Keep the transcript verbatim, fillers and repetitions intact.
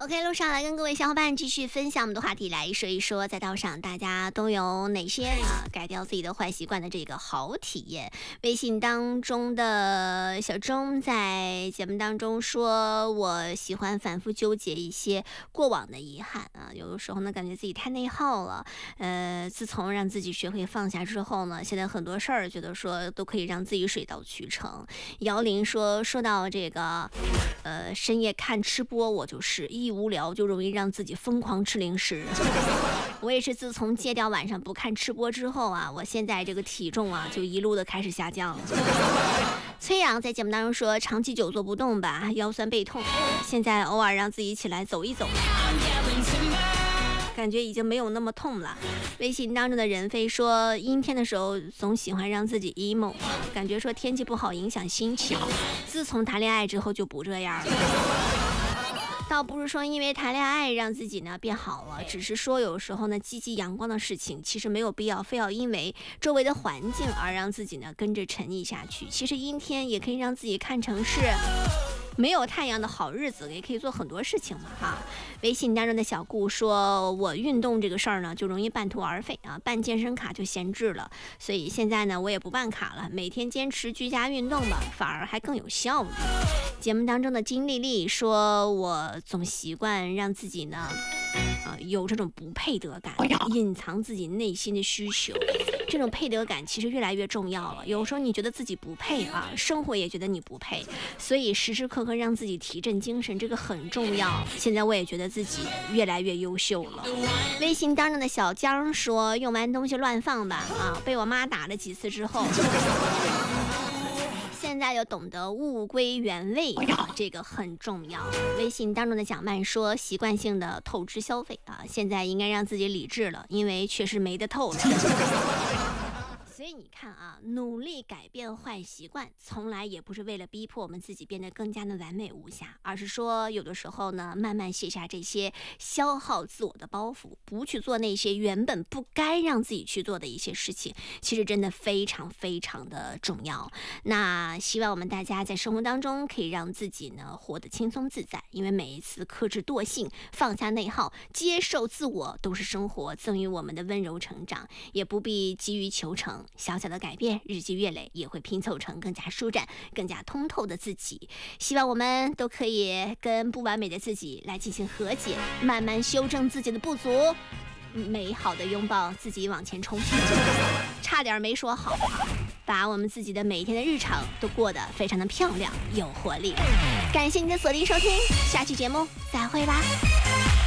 OK， 路上来跟各位小伙伴继续分享我们的话题，来说一说在道上大家都有哪些啊改掉自己的坏习惯的这个好体验。微信当中的小钟在节目当中说，我喜欢反复纠结一些过往的遗憾啊，有的时候呢感觉自己太内耗了。呃，自从让自己学会放下之后呢，现在很多事儿觉得说都可以让自己水到渠成。姚玲说，说到这个呃深夜看吃播，我就是一无聊就容易让自己疯狂吃零食。我也是自从戒掉晚上不看吃播之后啊，我现在这个体重啊就一路的开始下降了。崔阳在节目当中说，长期久坐不动吧，腰酸背痛，现在偶尔让自己起来走一走，感觉已经没有那么痛了。微信当中的人飞说，阴天的时候总喜欢让自己 emo， 感觉说天气不好影响心情，自从谈恋爱之后就不这样了。倒不是说因为谈恋爱让自己呢变好了，只是说有时候呢积极阳光的事情其实没有必要非要因为周围的环境而让自己呢跟着沉溺下去。其实阴天也可以让自己看成是没有太阳的好日子，也可以做很多事情嘛哈。微信当中的小顾说，我运动这个事儿呢就容易半途而废啊，办健身卡就闲置了，所以现在呢我也不办卡了，每天坚持居家运动吧，反而还更有效率。节目当中的金丽丽说，我总习惯让自己呢呃，有这种不配得感，隐藏自己内心的需求。这种配得感其实越来越重要了，有时候你觉得自己不配啊，生活也觉得你不配，所以时时刻刻让自己提振精神，这个很重要。现在我也觉得自己越来越优秀了。微信当中的小江说，用完东西乱放吧啊，被我妈打了几次之后现在又懂得物归原位啊，这个很重要。微信当中的蒋曼说，习惯性的透支消费啊，现在应该让自己理智了，因为确实没得透了。所以你看啊，努力改变坏习惯，从来也不是为了逼迫我们自己变得更加的完美无瑕，而是说有的时候呢，慢慢卸下这些消耗自我的包袱，不去做那些原本不该让自己去做的一些事情，其实真的非常非常的重要。那希望我们大家在生活当中可以让自己呢活得轻松自在，因为每一次克制惰性，放下内耗，接受自我，都是生活赠予我们的温柔成长，也不必急于求成。小小的改变，日积月累，也会拼凑成更加舒展、更加通透的自己。希望我们都可以跟不完美的自己来进行和解，慢慢修正自己的不足，美好的拥抱自己往前冲。差点没说好，把我们自己的每一天的日常都过得非常的漂亮有活力。感谢您的锁定收听，下期节目再会吧。